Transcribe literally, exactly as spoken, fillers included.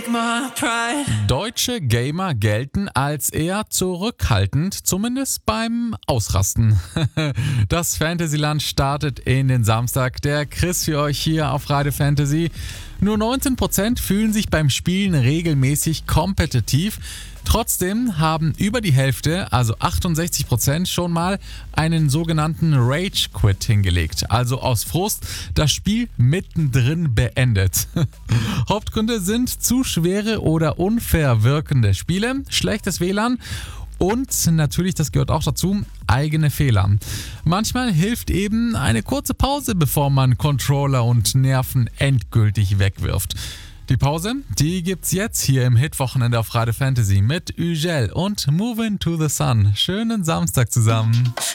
Deutsche Gamer gelten als eher zurückhaltend, zumindest beim Ausrasten. Das Fantasyland startet in den Samstag. Der Chris für euch hier auf Radio Fantasy. Nur neunzehn Prozent fühlen sich beim Spielen regelmäßig kompetitiv. Trotzdem haben über die Hälfte, also achtundsechzig Prozent, schon mal einen sogenannten Rage Quit hingelegt. Also aus Frust das Spiel mittendrin beendet. Hauptgründe sind zu schwere oder unfair wirkende Spiele, schlechtes W L A N und natürlich, das gehört auch dazu, eigene Fehler. Manchmal hilft eben eine kurze Pause, bevor man Controller und Nerven endgültig wegwirft. Die Pause, die gibt's jetzt hier im Hitwochenende auf Radio Fantasy mit Ugel und Moving to the Sun. Schönen Samstag zusammen.